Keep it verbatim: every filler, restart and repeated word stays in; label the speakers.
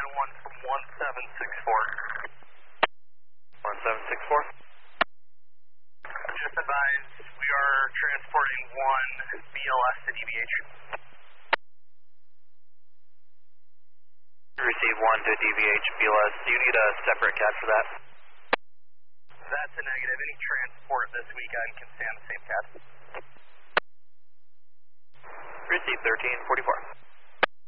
Speaker 1: one from one seven six four.
Speaker 2: one seven six four.
Speaker 1: Just advised, we are transporting one B L S to D V H.
Speaker 2: Receive one to D V H B L S. Do you need a separate cat for that?
Speaker 1: That's a negative. Any transport this weekend can stay on the same cat.
Speaker 2: Receive thirteen forty-four.